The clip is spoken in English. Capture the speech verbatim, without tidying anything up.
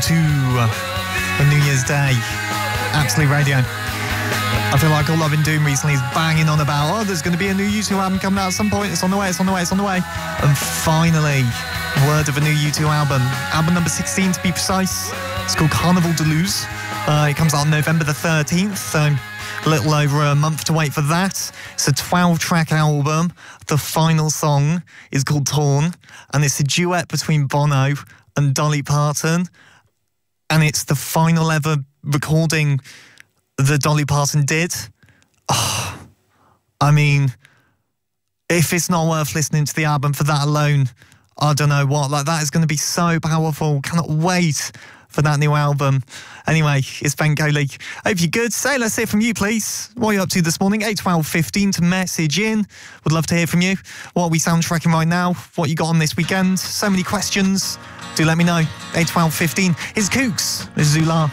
two on New Year's Day. Absolute Radio. I feel like all I've been doing recently is banging on about, oh, there's going to be a new U two album coming out at some point. It's on the way, it's on the way, it's on the way. And finally, word of a new U two album. Album number sixteen to be precise. It's called Carnival de Luz. Uh, it comes out on November the thirteenth, so a little over a month to wait for that. It's a twelve-track album. The final song is called Torn, and it's a duet between Bono and Dolly Parton. And it's the final ever recording that Dolly Parton did. Oh, I mean, if it's not worth listening to the album for that alone, I don't know what. Like, that is going to be so powerful. Cannot wait for that new album. Anyway, it's Ben Coley. Hope you're good. Say, let's hear from you, please. What are you up to this morning? eight twelve fifteen to message in. Would love to hear from you. What are we soundtracking right now? What you got on this weekend? So many questions. Do let me know. eight twelve fifteen. It's Kooks. This is Zula.